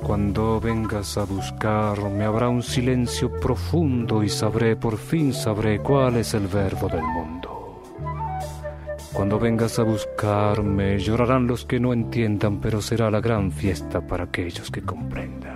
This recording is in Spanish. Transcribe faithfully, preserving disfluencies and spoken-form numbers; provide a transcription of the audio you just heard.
Cuando vengas a buscarme habrá un silencio profundo y sabré, por fin sabré cuál es el verbo del mundo. Cuando vengas a buscarme llorarán los que no entiendan, pero será la gran fiesta para aquellos que comprendan.